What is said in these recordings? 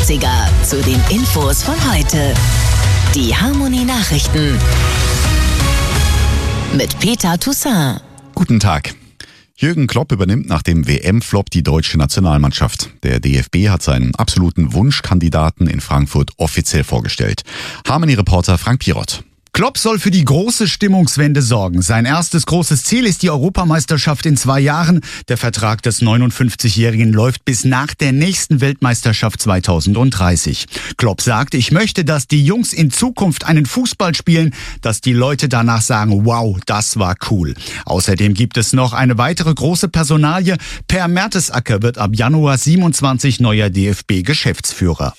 Klassiker zu den Infos von heute. Die Harmony Nachrichten mit Peter Toussaint. Guten Tag. Jürgen Klopp übernimmt nach dem WM-Flop die deutsche Nationalmannschaft. Der DFB hat seinen absoluten Wunschkandidaten in Frankfurt offiziell vorgestellt. Harmony-Reporter Frank Pirott. Klopp soll für die große Stimmungswende sorgen. Sein erstes großes Ziel ist die Europameisterschaft in 2 Jahren. Der Vertrag des 59-Jährigen läuft bis nach der nächsten Weltmeisterschaft 2030. Klopp sagt, ich möchte, dass die Jungs in Zukunft einen Fußball spielen, dass die Leute danach sagen, wow, das war cool. Außerdem gibt es noch eine weitere große Personalie. Per Mertesacker wird ab Januar 27 neuer DFB-Geschäftsführer.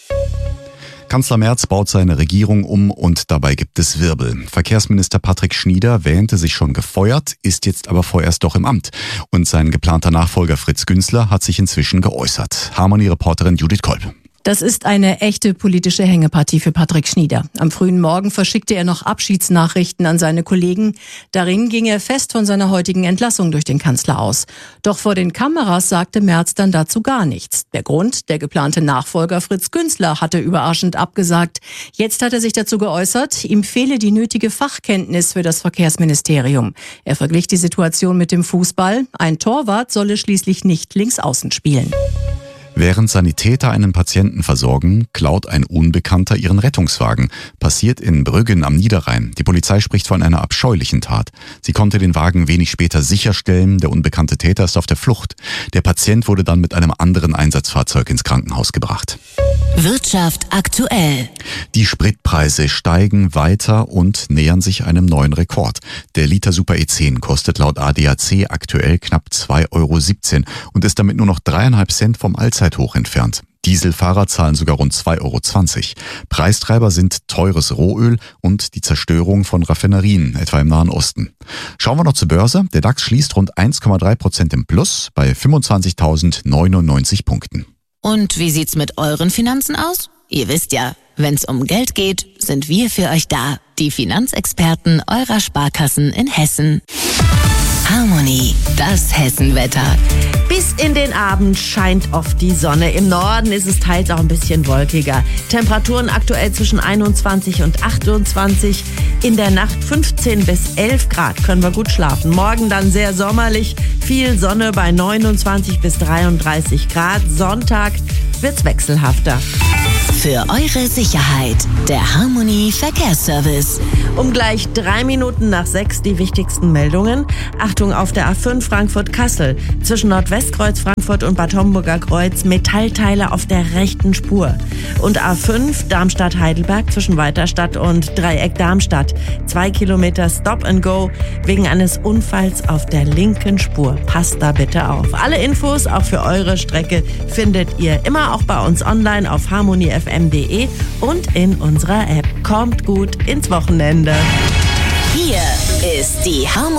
Kanzler Merz baut seine Regierung um und dabei gibt es Wirbel. Verkehrsminister Patrick Schnieder wähnte sich schon gefeuert, ist jetzt aber vorerst doch im Amt. Und sein geplanter Nachfolger Fritz Günzler hat sich inzwischen geäußert. Harmony-Reporterin Judith Kolb. Das ist eine echte politische Hängepartie für Patrick Schnieder. Am frühen Morgen verschickte er noch Abschiedsnachrichten an seine Kollegen. Darin ging er fest von seiner heutigen Entlassung durch den Kanzler aus. Doch vor den Kameras sagte Merz dann dazu gar nichts. Der Grund, der geplante Nachfolger Fritz Günzler hatte überraschend abgesagt. Jetzt hat er sich dazu geäußert, ihm fehle die nötige Fachkenntnis für das Verkehrsministerium. Er verglich die Situation mit dem Fußball. Ein Torwart solle schließlich nicht links außen spielen. Während Sanitäter einen Patienten versorgen, klaut ein Unbekannter ihren Rettungswagen. Passiert in Brüggen am Niederrhein. Die Polizei spricht von einer abscheulichen Tat. Sie konnte den Wagen wenig später sicherstellen. Der unbekannte Täter ist auf der Flucht. Der Patient wurde dann mit einem anderen Einsatzfahrzeug ins Krankenhaus gebracht. Wirtschaft aktuell. Die Spritpreise steigen weiter und nähern sich einem neuen Rekord. Der Liter Super E10 kostet laut ADAC aktuell knapp 2,17 € und ist damit nur noch 3,5 Cent vom Allzeithoch entfernt. Dieselfahrer zahlen sogar rund 2,20 €. Preistreiber sind teures Rohöl und die Zerstörung von Raffinerien, etwa im Nahen Osten. Schauen wir noch zur Börse. Der DAX schließt rund 1,3% im Plus bei 25.099 Punkten. Und wie sieht's mit euren Finanzen aus? Ihr wisst ja, wenn's um Geld geht, sind wir für euch da. Die Finanzexperten eurer Sparkassen in Hessen. Harmony, das Hessenwetter. Bis in den Abend scheint oft die Sonne. Im Norden ist es teils auch ein bisschen wolkiger. Temperaturen aktuell zwischen 21 und 28. In der Nacht 15 bis 11 Grad können wir gut schlafen. Morgen dann sehr sommerlich. Viel Sonne bei 29 bis 33 Grad. Sonntag wird's wechselhafter. Für eure Sicherheit, der Harmony Verkehrsservice. Um gleich 3 Minuten nach 6 die wichtigsten Meldungen. Achtung auf der A5 Frankfurt-Kassel. Zwischen Nordwestkreuz Frankfurt und Bad Homburger Kreuz Metallteile auf der rechten Spur. Und A5 Darmstadt-Heidelberg zwischen Weiterstadt und Dreieck Darmstadt. 2 Kilometer Stop and Go wegen eines Unfalls auf der linken Spur. Passt da bitte auf. Alle Infos, auch für eure Strecke, findet ihr immer auch bei uns online auf harmonyfm.de und in unserer App. Kommt gut ins Wochenende. Hier ist die Harmony